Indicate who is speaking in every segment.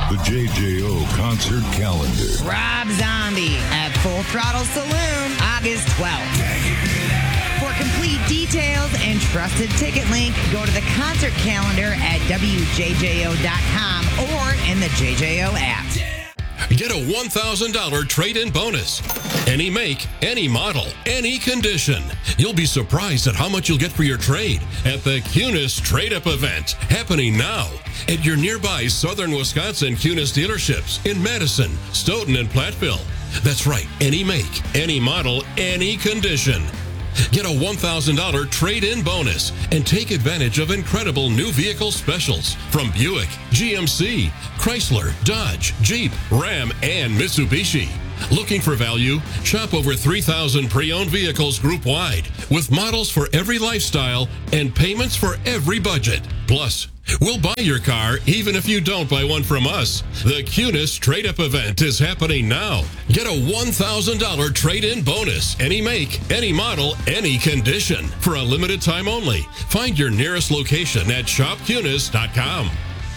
Speaker 1: The JJO concert calendar.
Speaker 2: Rob Zombie at Full Throttle Saloon, August 12th. For complete details and trusted ticket link, go to the concert calendar at WJJO.com or in the JJO app.
Speaker 3: Get a $1,000 trade-in bonus. Any make, any model, any condition. You'll be surprised at how much you'll get for your trade at the Kunes Trade-Up event, happening now at your nearby Southern Wisconsin Kunes dealerships in Madison, Stoughton, and Platteville. That's right, any make, any model, any condition. Get a $1,000 trade-in bonus and take advantage of incredible new vehicle specials from Buick, GMC, Chrysler, Dodge, Jeep, Ram, and Mitsubishi. Looking for value? Shop over 3,000 pre-owned vehicles group-wide with models for every lifestyle and payments for every budget. Plus, we'll buy your car even if you don't buy one from us. The Kunes Trade-Up event is happening now. Get a $1,000 trade-in bonus. Any make, any model, any condition. For a limited time only. Find your nearest location at shopkunes.com.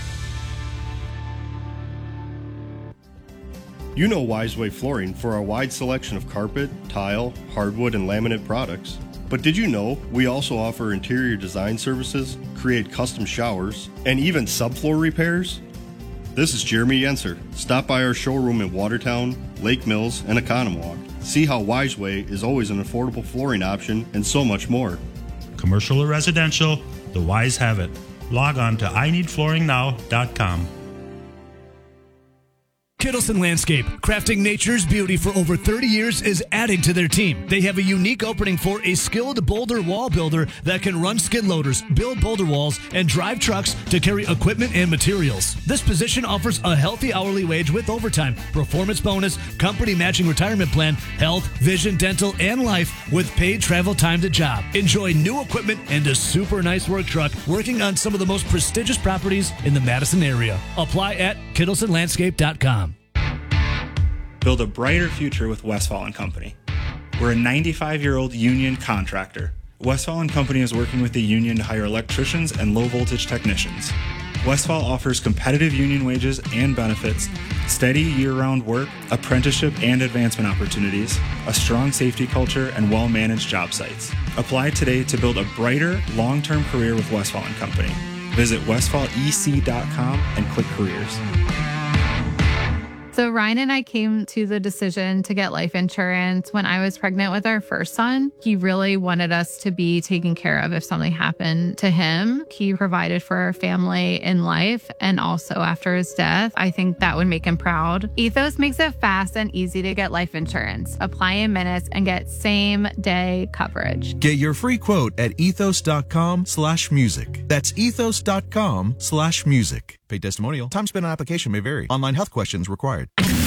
Speaker 4: You know Wiseway Flooring for our wide selection of carpet, tile, hardwood, and laminate products. But did you know we also offer interior design services, create custom showers, and even subfloor repairs? This is Jeremy Yenser. Stop by our showroom in Watertown, Lake Mills, and Oconomowoc. See how Wiseway is always an affordable flooring option and so much more.
Speaker 5: Commercial or residential, the Wise have it. Log on to IneedFlooringNow.com.
Speaker 6: Kittleson Landscape, crafting nature's beauty for over 30 years, is adding to their team. They have a unique opening for a skilled boulder wall builder that can run skid loaders, build boulder walls, and drive trucks to carry equipment and materials. This position offers a healthy hourly wage with overtime, performance bonus, company matching retirement plan, health, vision, dental, and life with paid travel time to job. Enjoy new equipment and a super nice work truck working on some of the most prestigious properties in the Madison area. Apply at KittleSonLandscape.com.
Speaker 7: Build a brighter future with Westfall & Company. We're a 95-year-old union contractor. Westfall & Company is working with the union to hire electricians and low-voltage technicians. Westfall offers competitive union wages and benefits, steady year-round work, apprenticeship and advancement opportunities, a strong safety culture, and well-managed job sites. Apply today to build a brighter, long-term career with Westfall & Company. Visit westfallec.com and click careers.
Speaker 8: So Ryan and I came to the decision to get life insurance when I was pregnant with our first son. He really wanted us to be taken care of if something happened to him. He provided for our family in life and also after his death. I think that would make him proud. Ethos makes it fast and easy to get life insurance. Apply in minutes and get same day coverage.
Speaker 9: Get your free quote at ethos.com/music. That's ethos.com/music. Paid testimonial. Time spent on application may vary. Online health questions required.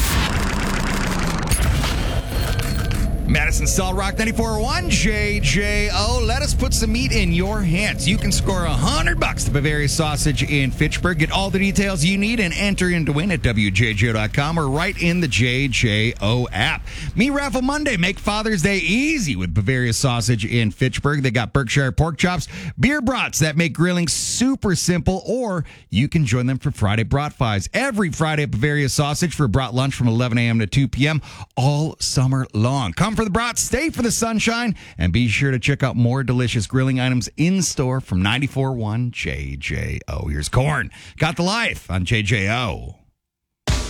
Speaker 10: Madison Stall Rock 94.1 JJO. Let us put some meat in your hands. You can score $100 to Bavaria Sausage in Fitchburg. Get all the details you need and enter in to win at WJJO.com or right in the JJO app. Me Raffle Monday. Make Father's Day easy with Bavaria Sausage in Fitchburg. They got Berkshire pork chops, beer brats that make grilling super simple, or you can join them for Friday brat fives. Every Friday at Bavaria Sausage for brat lunch from 11 a.m. to 2 p.m. all summer long. Come for the brats, stay for the sunshine, and be sure to check out more delicious grilling items in store from 94.1 JJO. Here's Korn. Got the Life on JJO.